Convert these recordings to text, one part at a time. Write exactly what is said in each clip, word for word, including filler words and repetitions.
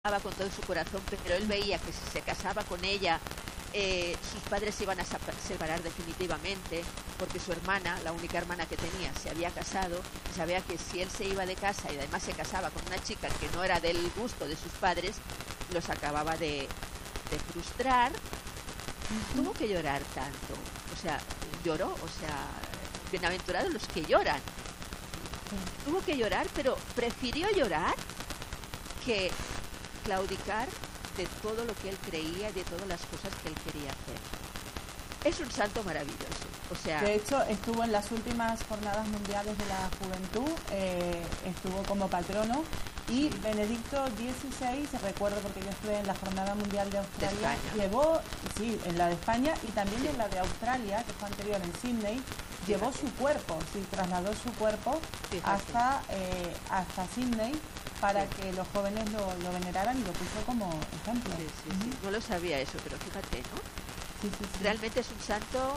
con todo su corazón, pero él veía que si se casaba con ella, eh, sus padres se iban a separar definitivamente, porque su hermana, la única hermana que tenía, se había casado, y sabía que si él se iba de casa y además se casaba con una chica que no era del gusto de sus padres, los acababa de, de frustrar. Tuvo que llorar tanto, o sea, lloró, o sea, bienaventurados los que lloran. Tuvo que llorar, pero prefirió llorar que claudicar de todo lo que él creía y de todas las cosas que él quería hacer. Es un santo maravilloso. O sea, de hecho, estuvo en las últimas jornadas mundiales de la juventud, eh, estuvo como patrono, y Benedicto dieciséis, recuerdo porque yo estuve en la jornada mundial de Australia, de llevó, sí, en la de España y también sí. en la de Australia, que fue anterior en Sydney, Fíjate. llevó su cuerpo, sí, trasladó su cuerpo hasta, eh, hasta Sydney, para sí. que los jóvenes lo, lo veneraran y lo puso como ejemplo. Sí, sí, uh-huh. sí. No lo sabía eso, pero fíjate, ¿no? Sí, sí, sí. Realmente es un santo,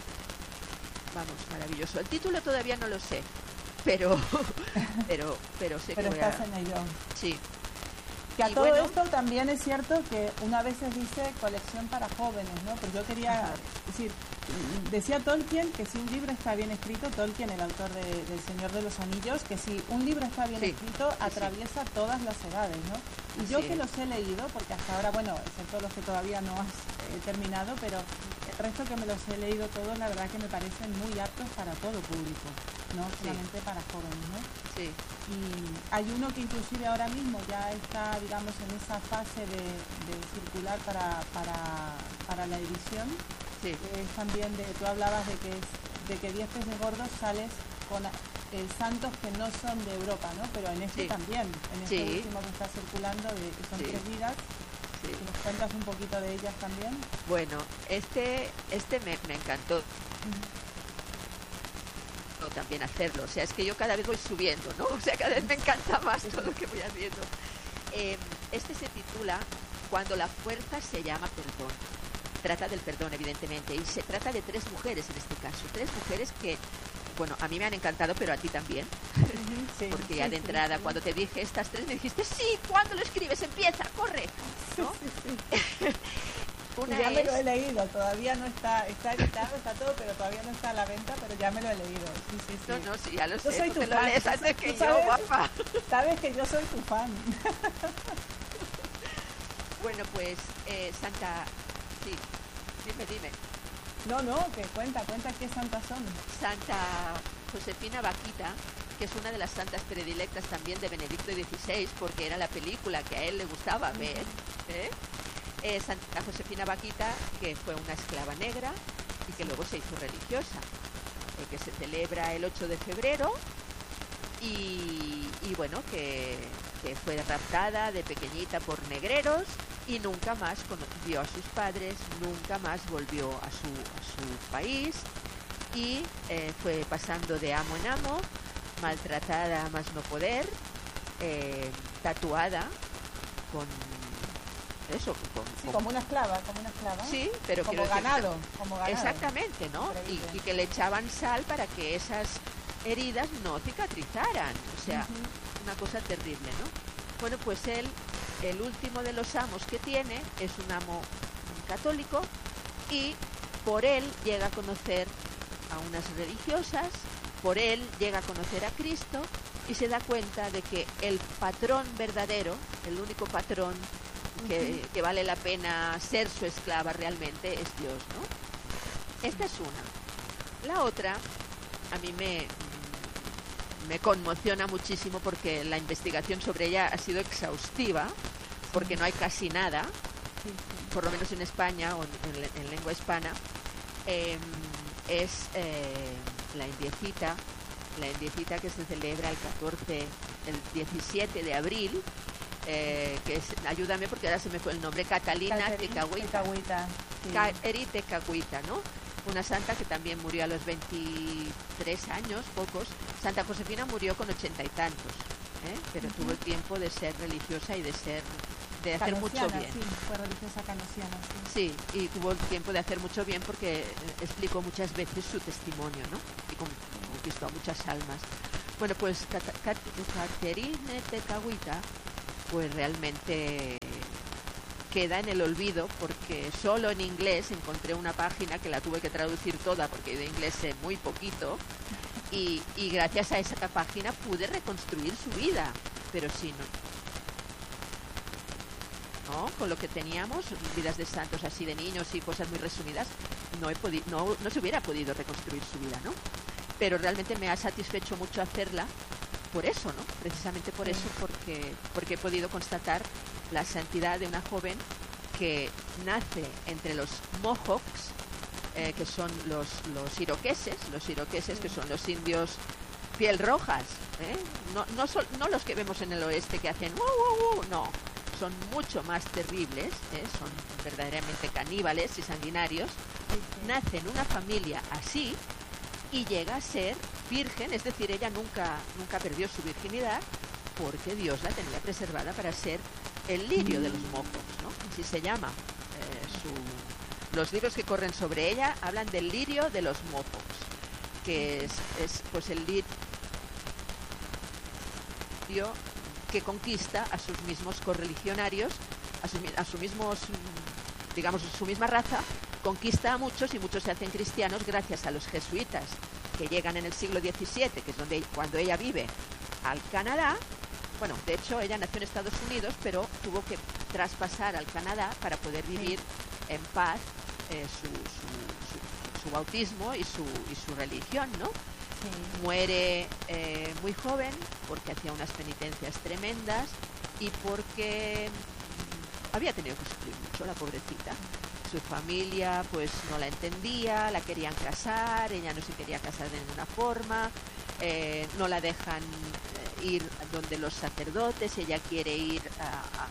vamos, maravilloso. El título todavía no lo sé, pero pero pero sé pero que estás voy a... en ello. Sí. Que a y todo bueno, esto también es cierto que una vez se dice colección para jóvenes, ¿no? Pero yo quería Ajá. decir, decía Tolkien que si un libro está bien escrito, Tolkien, el autor de, del Señor de los Anillos, que si un libro está bien sí. escrito, atraviesa sí. todas las edades, ¿no? Y yo sí. que los he leído, porque hasta ahora, bueno, excepto los que todavía no has eh, terminado, pero el resto que me los he leído todos, la verdad que me parecen muy aptos para todo público, no solamente sí. para jóvenes, ¿no? Sí. Y hay uno que inclusive ahora mismo ya está, digamos, en esa fase de, de circular para, para, para la edición. Sí. Es también de, tú hablabas de que es, de que diez peces gordos sales con eh, santos que no son de Europa, ¿no? Pero en este sí. también, en este sí. último que está circulando, de, que son sí. tres vidas. Sí. ¿Nos cuentas un poquito de ellas también? Bueno, este, este me, me encantó. Uh-huh. También hacerlo, o sea, es que yo cada vez voy subiendo, ¿no? O sea, cada vez me encanta más todo lo que voy haciendo. Eh, este se titula Cuando la fuerza se llama perdón. Trata del perdón, evidentemente, y se trata de tres mujeres en este caso, tres mujeres que, bueno, a mí me han encantado, pero a ti también, sí, porque ya sí, de entrada, sí, cuando te dije estas tres, me dijiste, sí, ¿cuándo lo escribes? Empieza, corre, ¿no? Sí, sí, sí. Una ya es... me lo he leído, todavía no está, está editado, está todo, pero todavía no está a la venta, pero ya me lo he leído. Sí, sí, sí. No, no, sí, ya lo yo sé. Soy tu te fan, lo lees antes que sabes, yo, guapa. Sabes que yo soy tu fan. Bueno, pues, eh, Santa... Sí, dime, dime. No, no, que cuenta, cuenta qué santas son. Santa Josefina Vaquita, que es una de las santas predilectas también de Benedicto dieciséis, porque era la película que a él le gustaba ver, ¿eh? Eh, Santa Josefina Vaquita, que fue una esclava negra y que luego se hizo religiosa, eh, que se celebra el ocho de febrero y, y bueno, que, que fue raptada de pequeñita por negreros y nunca más vio a sus padres, nunca más volvió a su, a su país y eh, fue pasando de amo en amo, maltratada a más no poder, eh, tatuada con... eso con, sí, con, como una esclava como una esclava sí, pero como ganado, decir, como ganado exactamente, ¿no? Y, y que le echaban sal para que esas heridas no cicatrizaran, o sea, uh-huh. una cosa terrible, ¿no? Bueno, pues él, el último de los amos que tiene es un amo católico y por él llega a conocer a unas religiosas, por él llega a conocer a Cristo y se da cuenta de que el patrón verdadero, el único patrón Que, que vale la pena ser su esclava realmente es Dios, ¿no? Esta es una. La otra a mí me me conmociona muchísimo porque la investigación sobre ella ha sido exhaustiva, porque no hay casi nada, por lo menos en España o en, en, en lengua hispana. Eh, es eh, la indiecita, la indiecita que se celebra el catorce, el diecisiete de abril. Eh, que es, ayúdame porque ahora se me fue el nombre, Catalina Tecagüita, sí. Cateri Tecagüita, ¿no? Una santa que también murió a los veintitrés años, pocos. Santa Josefina murió con ochenta y tantos, ¿eh? Pero uh-huh. tuvo el tiempo de ser religiosa y de ser de hacer canosiana, mucho bien. Sí, fue religiosa canosiana, sí. Sí, y tuvo el tiempo de hacer mucho bien porque explicó muchas veces su testimonio, ¿no? Y conquistó a muchas almas. Bueno, pues Caterine Tecagüita pues realmente queda en el olvido, porque solo en inglés encontré una página que la tuve que traducir toda porque de inglés sé muy poquito, y, y gracias a esa página pude reconstruir su vida, pero si no, no con lo que teníamos, vidas de santos así de niños y cosas muy resumidas, no, he podi- no, no se hubiera podido reconstruir su vida, ¿no? Pero realmente me ha satisfecho mucho hacerla por eso, ¿no? Precisamente por eso, porque, porque he podido constatar la santidad de una joven que nace entre los Mohawks, eh, que son los, los iroqueses, los iroqueses que son los indios piel rojas, ¿eh? no, no, son, no los que vemos en el oeste que hacen ¡uh, uh, uh! No, son mucho más terribles, ¿eh? Son verdaderamente caníbales y sanguinarios. Nace en una familia así y llega a ser virgen, es decir, ella nunca, nunca perdió su virginidad porque Dios la tenía preservada para ser el lirio de los Mohawks, ¿no? Así se llama. Eh, su, los libros que corren sobre ella hablan del lirio de los Mohawks, que es, es pues el lirio que conquista a sus mismos correligionarios, a sus, a sus mismos, digamos, su misma raza, conquista a muchos y muchos se hacen cristianos gracias a los jesuitas que llegan en el siglo diecisiete, que es donde cuando ella vive, al Canadá. Bueno, de hecho ella nació en Estados Unidos, pero tuvo que traspasar al Canadá para poder vivir sí. en paz eh, su, su, su, su bautismo y su, y su religión, ¿no? Sí. Muere eh, muy joven porque hacía unas penitencias tremendas y porque mm, había tenido que sufrir mucho, la pobrecita. Su familia pues no la entendía, la querían casar, ella no se quería casar de ninguna forma, eh, no la dejan eh, ir donde los sacerdotes, ella quiere ir a,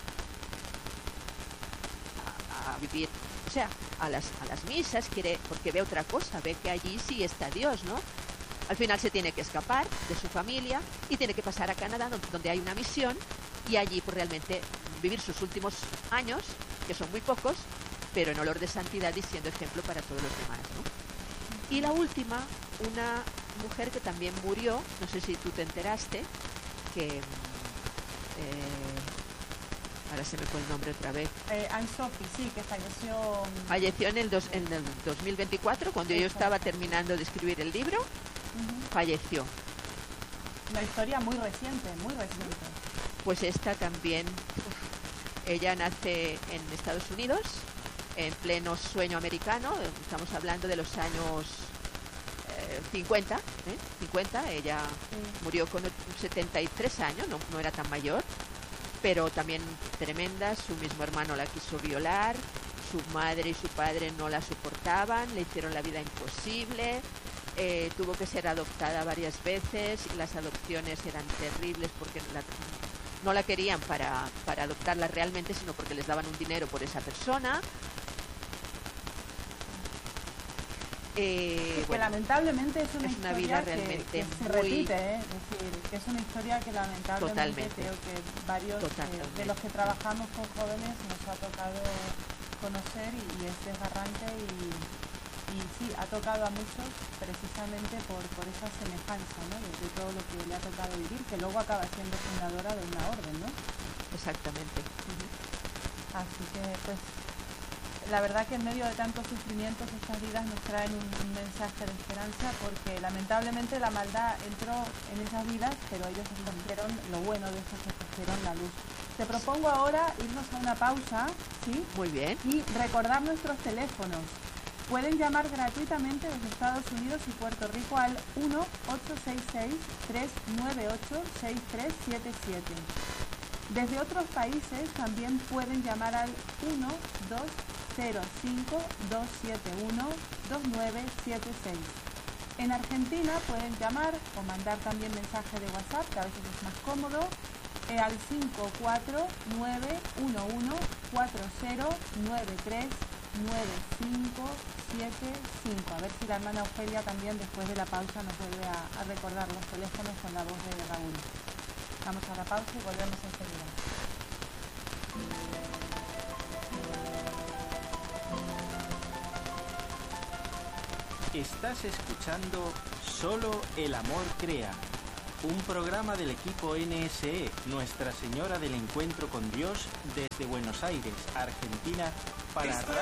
a, a vivir, o sea, a las, a las misas, quiere, porque ve otra cosa, ve que allí sí está Dios, ¿no? Al final se tiene que escapar de su familia y tiene que pasar a Canadá, donde hay una misión, y allí pues realmente vivir sus últimos años, que son muy pocos, pero en olor de santidad y siendo ejemplo para todos los demás, ¿no? Y la última, una mujer que también murió, no sé si tú te enteraste, que eh, ahora se me fue el nombre otra vez. Eh, Anne-Sophie, sí, que falleció. Falleció en el, dos, en el dos mil veinticuatro, cuando Eso. yo estaba terminando de escribir el libro, uh-huh. falleció. Una historia muy reciente, muy reciente. Pues esta también, ella nace en Estados Unidos, en pleno sueño americano, estamos hablando de los años eh, cincuenta, ¿eh? cincuenta, ella sí. murió con setenta y tres años, no, no era tan mayor, pero también tremenda, su mismo hermano la quiso violar, su madre y su padre no la soportaban, le hicieron la vida imposible, eh, tuvo que ser adoptada varias veces y las adopciones eran terribles porque la, no la querían para, para adoptarla realmente, sino porque les daban un dinero por esa persona. Eh, que bueno, lamentablemente es una, es una historia vida que, realmente que se muy... repite, ¿eh? Es decir, que es una historia que lamentablemente Totalmente. creo que varios eh, de los que trabajamos con jóvenes nos ha tocado conocer y, y es desgarrante y, y sí, ha tocado a muchos precisamente por, por esa semejanza, ¿no? de, de todo lo que le ha tocado vivir, que luego acaba siendo fundadora de una orden, ¿no? Exactamente. Uh-huh. Así que pues la verdad que en medio de tantos sufrimientos estas vidas nos traen un, un mensaje de esperanza, porque lamentablemente la maldad entró en esas vidas, pero ellos escogieron lo bueno de esas, escogieron la luz. Te propongo ahora irnos a una pausa, ¿sí? Muy bien. Y recordar nuestros teléfonos. Pueden llamar gratuitamente desde Estados Unidos y Puerto Rico al uno ocho seis seis, tres nueve ocho, seis tres siete siete. Desde otros países también pueden llamar al uno dos cero cinco, dos siete uno, dos nueve siete seis. En Argentina pueden llamar o mandar también mensaje de WhatsApp, que a veces es más cómodo, eh, al cinco cuatro nueve uno uno cuatro cero nueve tres nueve cinco siete cinco. A ver si la hermana Ofelia también después de la pausa nos vuelve a, a recordar los teléfonos con la voz de Raúl. Vamos a la pausa y volvemos enseguida. Estás escuchando Solo el amor crea, un programa del equipo N S E, Nuestra Señora del Encuentro con Dios, desde Buenos Aires, Argentina, para